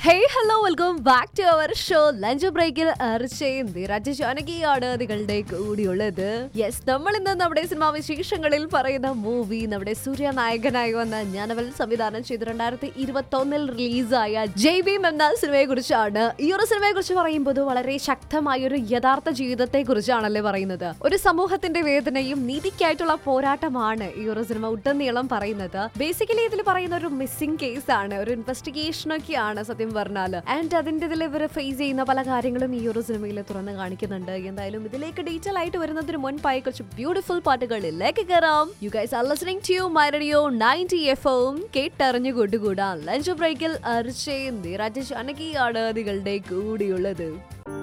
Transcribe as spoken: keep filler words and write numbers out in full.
Hey hello welcome back to our show lunch ബ്രേക്കിൽ അർച്ചയും നിരജ് ജാനകിയാണ് നിങ്ങളുടെ കൂടിയുള്ളത്. Yes, നമ്മൾ ഇന്ന് നമ്മുടെ സിനിമാ വിശേഷങ്ങളിൽ പറയുന്ന മൂവി നമ്മുടെ സൂര്യ നായകനായി വന്ന ഞാനവൽ സംവിധാനം ചെയ്ത് രണ്ടായിരത്തി ഇരുപത്തി ഒന്നിൽ റിലീസായ ജയ് ഭീം എന്ന സിനിമയെ കുറിച്ചാണ്. ഈ ഒരു സിനിമയെ കുറിച്ച് പറയുമ്പോൾ വളരെ ശക്തമായ ഒരു യഥാർത്ഥ ജീവിതത്തെ കുറിച്ചാണല്ലേ പറയുന്നത്. ഒരു സമൂഹത്തിന്റെ വേദനയും നീതിക്കായിട്ടുള്ള പോരാട്ടമാണ് ഈ ഒരു സിനിമ ഉടനീളം പറയുന്നത്. ബേസിക്കലി ഇതിൽ പറയുന്ന ഒരു മിസ്സിംഗ് കേസ് ആണ്, ഒരു ഇൻവെസ്റ്റിഗേഷൻ ഒക്കെയാണ് സത്യം പറഞ്ഞാല്. ആൻഡ് അതിന്റെ ഇതിൽ ഇവർ ഫേസ് ചെയ്യുന്ന പല കാര്യങ്ങളും ഈ ഒരു സിനിമയിൽ തുറന്ന് കാണിക്കുന്നുണ്ട്. എന്തായാലും ഇതിലേക്ക് ഡീറ്റെയിൽ ആയിട്ട് വരുന്നതിന് മുൻപായി കുറച്ച് ബ്യൂട്ടിഫുൾ പാട്ടുകളിലേക്ക് കയറാം. You guys are listening to my radio ninety F M. കേട്ടറിഞ്ഞു കൊണ്ടുകൂടാ lunch ബ്രേക്കിൽ അർച്ചയും നിരജ് ജാനകിയാണ് നിങ്ങളുടെ കൂടിയുള്ളത്.